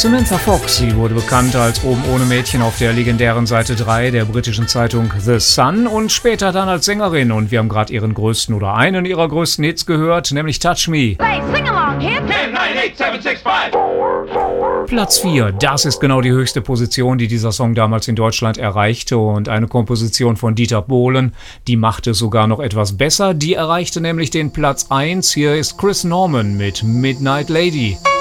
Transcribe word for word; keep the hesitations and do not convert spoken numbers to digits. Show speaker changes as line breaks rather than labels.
Samantha Fox, sie wurde bekannt als Oben ohne Mädchen auf der legendären Seite drei der britischen Zeitung The Sun und später dann als Sängerin. Und wir haben gerade ihren größten oder einen ihrer größten Hits gehört, nämlich Touch Me.
Hey, sing along, kid.
ten, nine, eight, seven, six, five.
Platz vier, das ist genau die höchste Position, die dieser Song damals in Deutschland erreichte, und eine Komposition von Dieter Bohlen, die machte es sogar noch etwas besser. Die erreichte nämlich den Platz eins. Hier ist Chris Norman mit Midnight Lady.